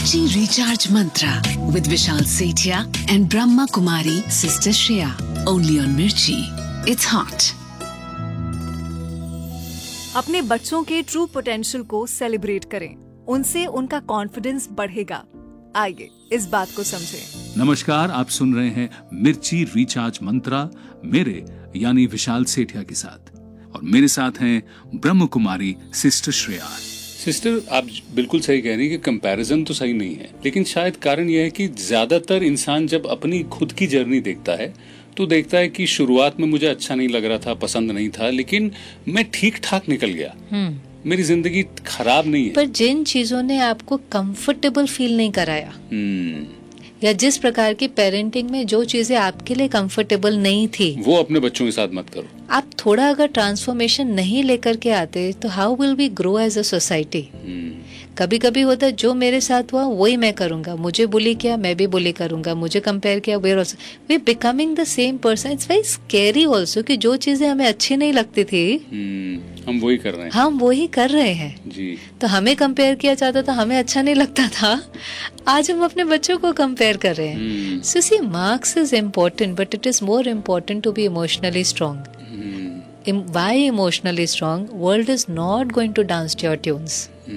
Mirchi Recharge Mantra with Vishal Sethia and Brahma Kumari Sister Shreya. Only on Mirchi. It's hot. अपने बच्चों के true potential को celebrate करें, उनसे उनका कॉन्फिडेंस बढ़ेगा। आइए इस बात को समझें। नमस्कार, आप सुन रहे हैं मिर्ची रिचार्ज मंत्रा मेरे यानी विशाल सेठिया के साथ, और मेरे साथ हैं ब्रह्म कुमारी सिस्टर श्रेया। सिस्टर, आप बिल्कुल सही कह रही है कि कंपैरिजन तो सही नहीं है, लेकिन शायद कारण यह है कि ज्यादातर इंसान जब अपनी खुद की जर्नी देखता है तो देखता है कि शुरुआत में मुझे अच्छा नहीं लग रहा था, पसंद नहीं था, लेकिन मैं ठीक ठाक निकल गया। मेरी जिंदगी खराब नहीं है। पर जिन चीजों ने आपको कंफर्टेबल फील नहीं कराया, या जिस प्रकार की पेरेंटिंग में जो चीजें आपके लिए कंफर्टेबल नहीं थी, वो अपने बच्चों के साथ मत करो। आप थोड़ा अगर ट्रांसफॉर्मेशन नहीं लेकर के आते तो how will we grow as a society. कभी कभी होता है जो मेरे साथ हुआ वही मैं करूंगा, मुझे बुली किया मैं भी बुली करूंगा, मुझे कंपेयर किया we becoming the same person. It's very scary also कि जो चीजें हमें अच्छी नहीं लगती थी हम वही कर रहे हैं जी। तो हमें कंपेयर किया जाता था, हमें अच्छा नहीं लगता था, आज हम अपने बच्चों को कंपेयर कर रहे हैं। सो सी marks is important but it is more important to be emotionally strong. Why emotionally strong? World is not going to dance to your tunes.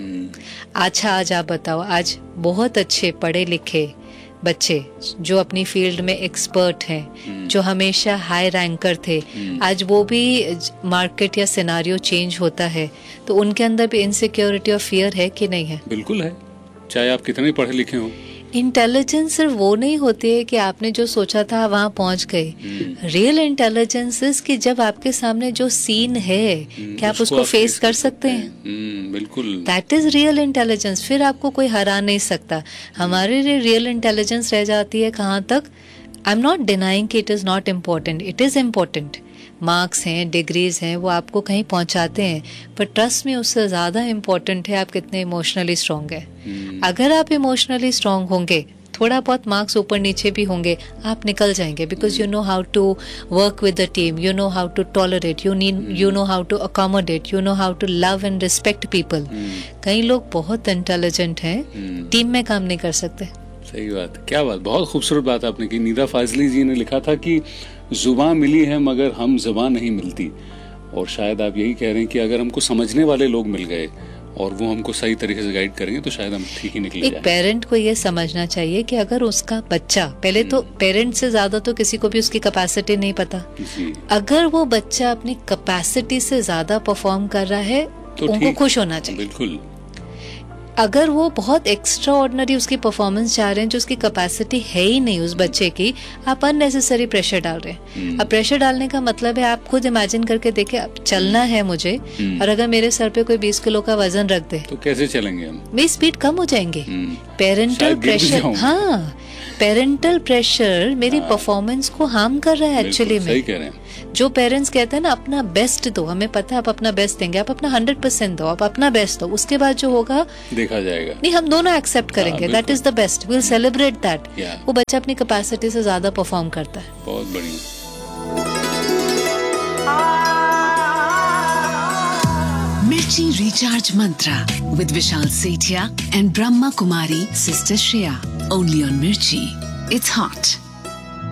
अच्छा, आज आप बताओ, आज बहुत अच्छे पढ़े लिखे बच्चे जो अपनी फील्ड में एक्सपर्ट हैं, जो हमेशा हाई रैंकर थे, आज वो भी मार्केट या सिनारियो चेंज होता है तो उनके अंदर भी इनसिक्योरिटी और फियर है कि नहीं है? बिल्कुल है, चाहे आप कितने पढ़े लिखे हो। इंटेलिजेंस सिर्फ वो नहीं होती है कि आपने जो सोचा था वहां पहुंच गए। रियल इंटेलिजेंस इज कि जब आपके सामने जो सीन है क्या आप उसको फेस कर सकते हैं। बिल्कुल, दैट इज रियल इंटेलिजेंस। फिर आपको कोई हरा नहीं सकता। हमारे लिए रियल इंटेलिजेंस रह जाती है कहाँ तक? आई एम नॉट डिनाइंग कि it is not important, it is important. Marks हैं, डिग्रीज हैं, वो आपको कहीं पहुंचाते हैं, पर ट्रस्ट में उससे ज्यादा इम्पोर्टेंट है आप कितने इमोशनली स्ट्रांग है। अगर आप इमोशनली स्ट्रांग होंगे, थोड़ा बहुत मार्क्स ऊपर नीचे भी होंगे, आप निकल जाएंगे, because you know how to work with the team, you know how to tolerate, you know how to accommodate, you know how to love and respect people. कई लोग बहुत इंटेलिजेंट हैं, टीम में काम नहीं कर सकते। सही बात, क्या बात, बहुत खूबसूरत बात आपने की। नीदा फाजली जी ने लिखा था कि जुबान मिली है मगर हम जुबान नहीं मिलती, और शायद आप यही कह रहे हैं कि अगर हमको समझने वाले लोग मिल गए और वो हमको सही तरीके से गाइड करेंगे तो शायद हम ठीक ही निकल जाएं। एक पेरेंट को ये समझना चाहिए कि अगर उसका बच्चा, पहले तो पेरेंट से ज्यादा तो किसी को भी उसकी कैपेसिटी नहीं पता, अगर वो बच्चा अपनी कैपेसिटी से ज्यादा परफॉर्म कर रहा है तो उनको खुश होना चाहिए। बिल्कुल। अगर वो बहुत एक्स्ट्रा ऑर्डिनरी उसकी परफॉर्मेंस चाह रहे हैं जो उसकी कैपेसिटी है ही नहीं उस बच्चे की, आप अननेसेसरी प्रेशर डाल रहे हैं। अब प्रेशर डालने का मतलब है, आप खुद इमेजिन करके देखें, अब चलना है मुझे और अगर मेरे सर पे कोई 20 किलो का वजन रख दे तो कैसे चलेंगे हम? मेरी स्पीड कम हो जाएंगे। पेरेंटल प्रेशर, हाँ, पेरेंटल प्रेशर मेरी परफॉर्मेंस को हार्म कर रहा है एक्चुअली में। सही कह रहे हैं। जो पेरेंट्स कहते हैं ना अपना बेस्ट दो, हमें पता है आप अपना बेस्ट देंगे, आप अपना 100% दो, आप अपना बेस्ट दो, उसके बाद जो होगा देखा जाएगा। नहीं, हम दोनों एक्सेप्ट करेंगे, that is the best, we will celebrate that. वो बच्चा अपनी कैपेसिटी से ज्यादा परफॉर्म करता है। बहुत बढ़िया। Mirchi Recharge Mantra with Vishal Sethia and Brahma Kumari Sister Shreya. Only on Mirchi. It's hot.